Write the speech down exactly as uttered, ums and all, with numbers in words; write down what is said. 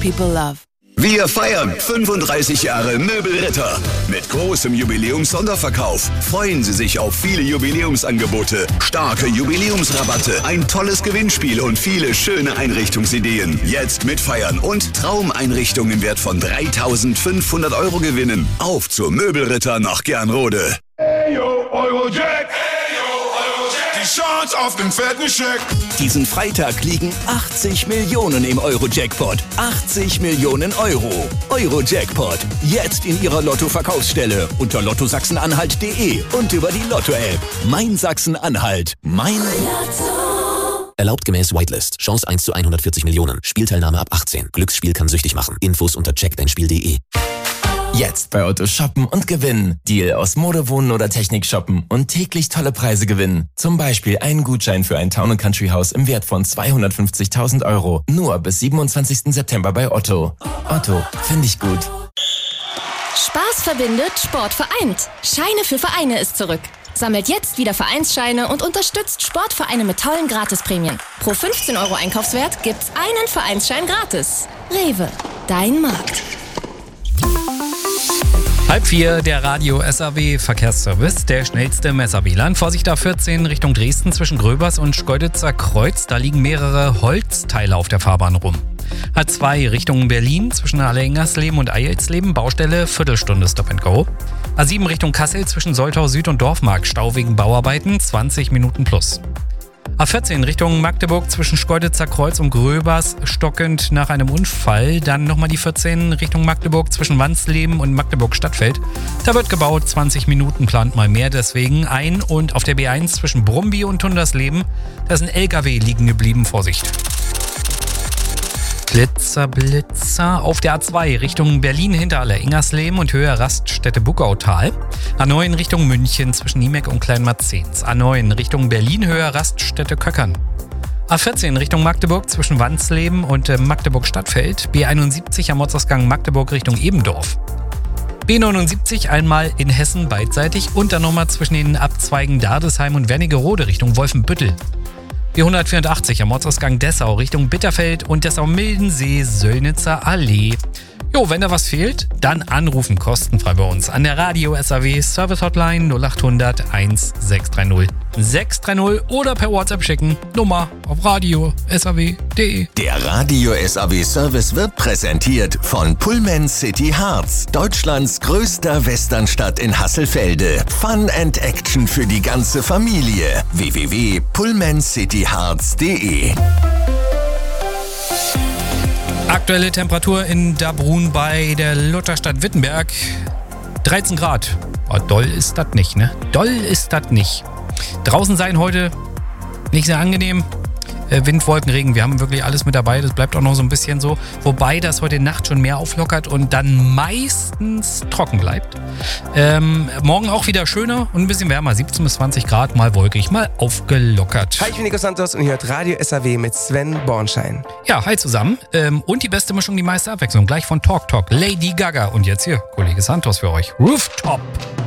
people love. Wir feiern fünfunddreißig Jahre Möbelritter. Mit großem Jubiläums-Sonderverkauf freuen Sie sich auf viele Jubiläumsangebote, starke Jubiläumsrabatte, ein tolles Gewinnspiel und viele schöne Einrichtungsideen. Jetzt mitfeiern und Traumeinrichtungen im Wert von dreitausendfünfhundert Euro gewinnen. Auf zur Möbelritter nach Gernrode. Hey yo, Eurojack! Hey yo, Eurojack! Die Chance auf den fetten Scheck! Diesen Freitag liegen achtzig Millionen im Euro-Jackpot. achtzig Millionen Euro. Euro-Jackpot. Jetzt in Ihrer Lotto-Verkaufsstelle unter lotto sachsen anhalt punkt de und über die Lotto-App. Mein Sachsen-Anhalt. Mein Lotto. Erlaubt gemäß Whitelist. Chance eins zu hundertvierzig Millionen. Spielteilnahme ab achtzehn. Glücksspiel kann süchtig machen. Infos unter check dein spiel punkt de. Jetzt bei Otto shoppen und gewinnen. Deal aus Mode, Wohnen oder Technik shoppen und täglich tolle Preise gewinnen. Zum Beispiel einen Gutschein für ein Town and Country Haus im Wert von zweihundertfünfzigtausend Euro. Nur bis siebenundzwanzigsten September bei Otto. Otto, finde ich gut. Spaß verbindet, Sport vereint. Scheine für Vereine ist zurück. Sammelt jetzt wieder Vereinsscheine und unterstützt Sportvereine mit tollen Gratisprämien. Pro fünfzehn Euro Einkaufswert gibt's einen Vereinsschein gratis. Rewe, dein Markt. Halb vier, der Radio S A W Verkehrsservice, der schnellste im S A W-Land. Vorsicht A vierzehn Richtung Dresden zwischen Gröbers und Schkeuditzer Kreuz. Da liegen mehrere Holzteile auf der Fahrbahn rum. A zwei Richtung Berlin zwischen Allereingersleben und Eilsleben. Baustelle, Viertelstunde Stop and Go. A sieben Richtung Kassel zwischen Soltau Süd und Dorfmark. Stau wegen Bauarbeiten, zwanzig Minuten plus. A vierzehn Richtung Magdeburg zwischen Schkeuditzer Kreuz und Gröbers, stockend nach einem Unfall. Dann nochmal die vierzehn Richtung Magdeburg zwischen Wansleben und Magdeburg Stadtfeld. Da wird gebaut, zwanzig Minuten plant mal mehr, deswegen ein. Und auf der B eins zwischen Brumby und Tundersleben, da ist ein L K W liegen geblieben, Vorsicht. Blitzer, Blitzer. Auf der A zwei Richtung Berlin hinter Allereingersleben und Höhe Raststätte Buckautal. A neun Richtung München zwischen Niemek und Kleinmarzens. A neun Richtung Berlin Höhe Raststätte Köckern. A vierzehn Richtung Magdeburg zwischen Wansleben und äh, Magdeburg Stadtfeld. B einundsiebzig am Ortsausgang Magdeburg Richtung Ebendorf. B neunundsiebzig einmal in Hessen beidseitig und dann nochmal zwischen den Abzweigen Dardesheim und Wernigerode Richtung Wolfenbüttel. B hundertvierundachtzig am Ortsausgang Dessau Richtung Bitterfeld und Dessau-Mildensee, Söllnitzer Allee. Jo, wenn da was fehlt, dann anrufen, kostenfrei bei uns an der Radio S A W Service Hotline null achthundert eins sechs drei null sechs drei null oder per WhatsApp schicken. Nummer auf radio s a w punkt de. Der Radio S A W Service wird präsentiert von Pullman City Harz, Deutschlands größter Westernstadt in Hasselfelde. Fun and Action für die ganze Familie. w w w punkt pullman city harz punkt de. Aktuelle Temperatur in Dabrun bei der Lutherstadt Wittenberg. dreizehn Grad. Oh, doll ist das nicht, ne? Doll ist das nicht. Draußen sein heute nicht sehr angenehm. Äh, Wind, Wolken, Regen. Wir haben wirklich alles mit dabei. Das bleibt auch noch so ein bisschen so. Wobei das heute Nacht schon mehr auflockert und dann meistens trocken bleibt. Ähm, morgen auch wieder schöner und ein bisschen wärmer. siebzehn bis zwanzig Grad, mal wolkig, mal aufgelockert. Hi, ich bin Nico Santos und ihr hört Radio S A W mit Sven Bornschein. Ja, hi zusammen. Ähm, und die beste Mischung, die meiste Abwechslung. Gleich von Talk Talk, Lady Gaga. Und jetzt hier, Kollege Santos für euch. Rooftop.